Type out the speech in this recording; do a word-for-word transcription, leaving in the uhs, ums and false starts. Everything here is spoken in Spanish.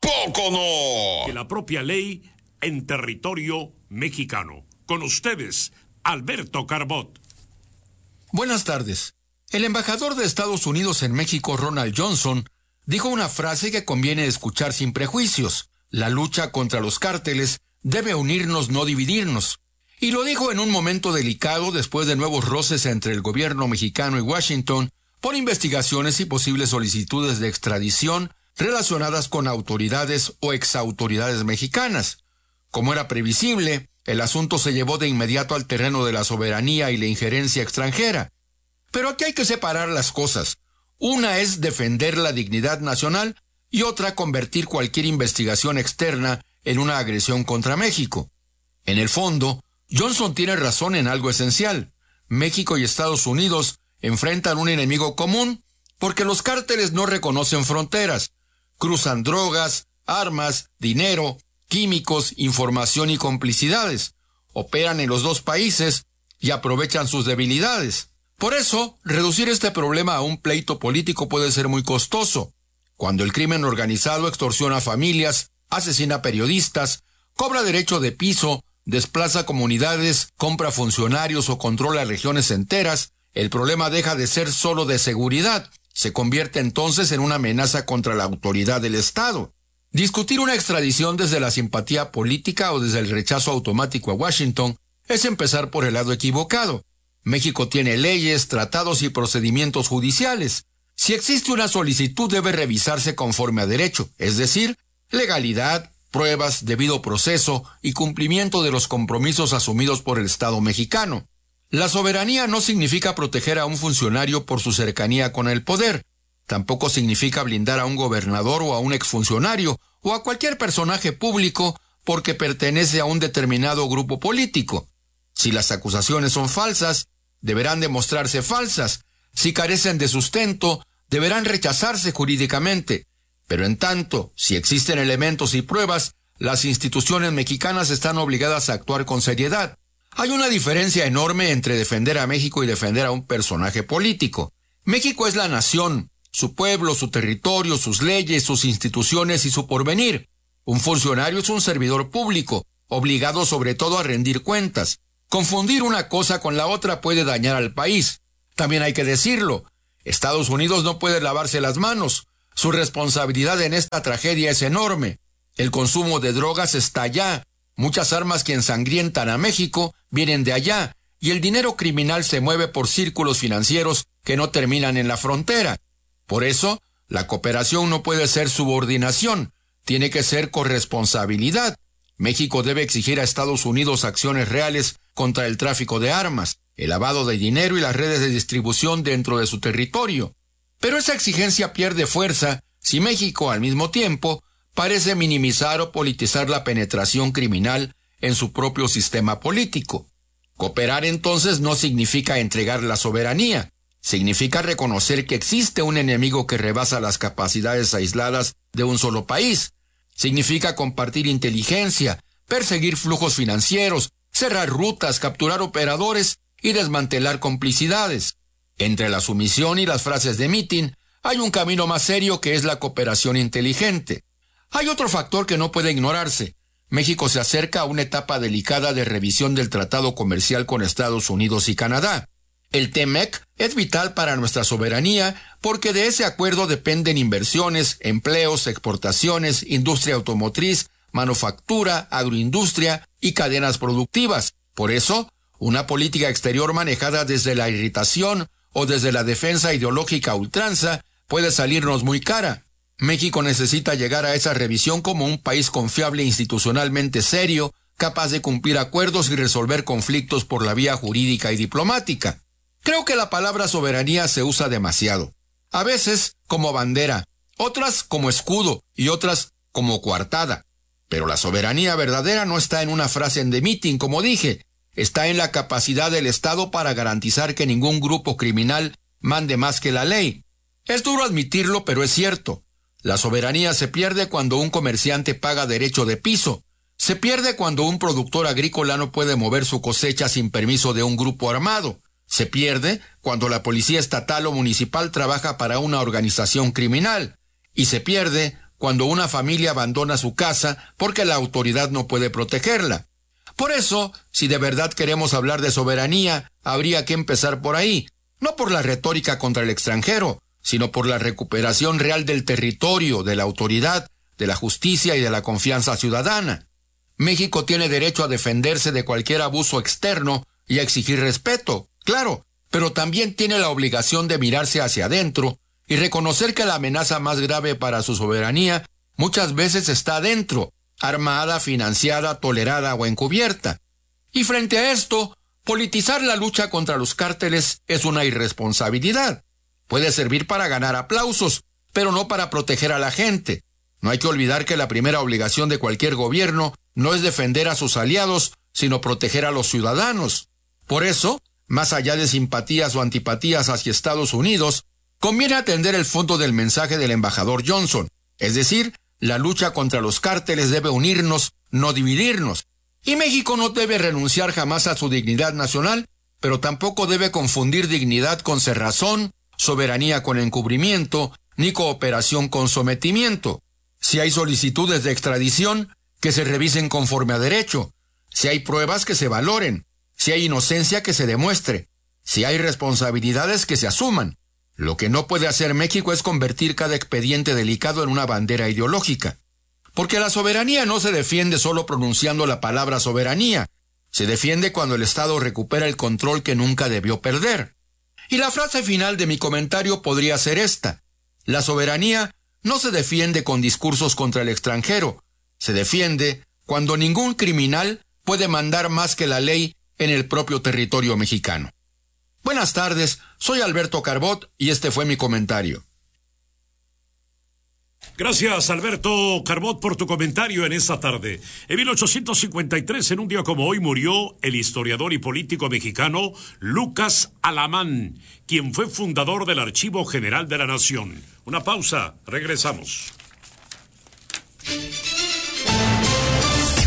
poco no. De la propia ley en territorio mexicano. Con ustedes, Alberto Carbot. Buenas tardes. El embajador de Estados Unidos en México, Ronald Johnson, dijo una frase que conviene escuchar sin prejuicios. La lucha contra los cárteles debe unirnos, no dividirnos. Y lo dijo en un momento delicado después de nuevos roces entre el gobierno mexicano y Washington por investigaciones y posibles solicitudes de extradición relacionadas con autoridades o exautoridades mexicanas. Como era previsible, el asunto se llevó de inmediato al terreno de la soberanía y la injerencia extranjera. Pero aquí hay que separar las cosas. Una es defender la dignidad nacional y otra convertir cualquier investigación externa en una agresión contra México. En el fondo, Johnson tiene razón en algo esencial. México y Estados Unidos enfrentan un enemigo común porque los cárteles no reconocen fronteras. Cruzan drogas, armas, dinero, químicos, información y complicidades. Operan en los dos países y aprovechan sus debilidades. Por eso, reducir este problema a un pleito político puede ser muy costoso. Cuando el crimen organizado extorsiona familias, asesina periodistas, cobra derecho de piso, desplaza comunidades, compra funcionarios o controla regiones enteras, el problema deja de ser solo de seguridad. Se convierte entonces en una amenaza contra la autoridad del Estado. Discutir una extradición desde la simpatía política o desde el rechazo automático a Washington es empezar por el lado equivocado. México tiene leyes, tratados y procedimientos judiciales. Si existe una solicitud debe revisarse conforme a derecho, es decir, legalidad, pruebas, debido proceso y cumplimiento de los compromisos asumidos por el Estado mexicano. La soberanía no significa proteger a un funcionario por su cercanía con el poder. Tampoco significa blindar a un gobernador o a un exfuncionario o a cualquier personaje público porque pertenece a un determinado grupo político. Si las acusaciones son falsas, deberán demostrarse falsas. Si carecen de sustento, deberán rechazarse jurídicamente. Pero en tanto, si existen elementos y pruebas, las instituciones mexicanas están obligadas a actuar con seriedad. Hay una diferencia enorme entre defender a México y defender a un personaje político. México es la nación, su pueblo, su territorio, sus leyes, sus instituciones y su porvenir. Un funcionario es un servidor público, obligado sobre todo a rendir cuentas. Confundir una cosa con la otra puede dañar al país. También hay que decirlo, Estados Unidos no puede lavarse las manos. Su responsabilidad en esta tragedia es enorme. El consumo de drogas está allá. Muchas armas que ensangrientan a México vienen de allá, y el dinero criminal se mueve por círculos financieros que no terminan en la frontera. Por eso, la cooperación no puede ser subordinación, tiene que ser corresponsabilidad. México debe exigir a Estados Unidos acciones reales contra el tráfico de armas, el lavado de dinero y las redes de distribución dentro de su territorio. Pero esa exigencia pierde fuerza si México, al mismo tiempo, parece minimizar o politizar la penetración criminal en su propio sistema político. Cooperar entonces no significa entregar la soberanía, significa reconocer que existe un enemigo que rebasa las capacidades aisladas de un solo país. Significa compartir inteligencia, perseguir flujos financieros, cerrar rutas, capturar operadores y desmantelar complicidades. Entre la sumisión y las frases de mitin hay un camino más serio que es la cooperación inteligente. Hay otro factor que no puede ignorarse. México se acerca a una etapa delicada de revisión del tratado comercial con Estados Unidos y Canadá. El T M E C es vital para nuestra soberanía porque de ese acuerdo dependen inversiones, empleos, exportaciones, industria automotriz, manufactura, agroindustria y cadenas productivas. Por eso, una política exterior manejada desde la irritación o desde la defensa ideológica a ultranza puede salirnos muy cara. México necesita llegar a esa revisión como un país confiable e institucionalmente serio, capaz de cumplir acuerdos y resolver conflictos por la vía jurídica y diplomática. Creo que la palabra soberanía se usa demasiado. A veces como bandera, otras como escudo y otras como coartada. Pero la soberanía verdadera no está en una frase de mitin, como dije. Está en la capacidad del Estado para garantizar que ningún grupo criminal mande más que la ley. Es duro admitirlo, pero es cierto. La soberanía se pierde cuando un comerciante paga derecho de piso. Se pierde cuando un productor agrícola no puede mover su cosecha sin permiso de un grupo armado. Se pierde cuando la policía estatal o municipal trabaja para una organización criminal. Y se pierde cuando una familia abandona su casa porque la autoridad no puede protegerla. Por eso, si de verdad queremos hablar de soberanía, habría que empezar por ahí, no por la retórica contra el extranjero, sino por la recuperación real del territorio, de la autoridad, de la justicia y de la confianza ciudadana. México tiene derecho a defenderse de cualquier abuso externo y a exigir respeto, claro, pero también tiene la obligación de mirarse hacia adentro y reconocer que la amenaza más grave para su soberanía muchas veces está adentro, armada, financiada, tolerada o encubierta. Y frente a esto, politizar la lucha contra los cárteles es una irresponsabilidad. Puede servir para ganar aplausos, pero no para proteger a la gente. No hay que olvidar que la primera obligación de cualquier gobierno no es defender a sus aliados, sino proteger a los ciudadanos. Por eso, más allá de simpatías o antipatías hacia Estados Unidos, conviene atender el fondo del mensaje del embajador Johnson, es decir, la lucha contra los cárteles debe unirnos, no dividirnos. Y México no debe renunciar jamás a su dignidad nacional, pero tampoco debe confundir dignidad con cerrazón, soberanía con encubrimiento, ni cooperación con sometimiento. Si hay solicitudes de extradición, que se revisen conforme a derecho. Si hay pruebas, que se valoren. Si hay inocencia, que se demuestre. Si hay responsabilidades, que se asuman. Lo que no puede hacer México es convertir cada expediente delicado en una bandera ideológica. Porque la soberanía no se defiende solo pronunciando la palabra soberanía. Se defiende cuando el Estado recupera el control que nunca debió perder. Y la frase final de mi comentario podría ser esta. La soberanía no se defiende con discursos contra el extranjero. Se defiende cuando ningún criminal puede mandar más que la ley en el propio territorio mexicano. Buenas tardes, soy Alberto Carbot y este fue mi comentario. Gracias, Alberto Carbot, por tu comentario en esta tarde. En mil ochocientos cincuenta y tres, en un día como hoy, murió el historiador y político mexicano Lucas Alamán, quien fue fundador del Archivo General de la Nación. Una pausa, regresamos.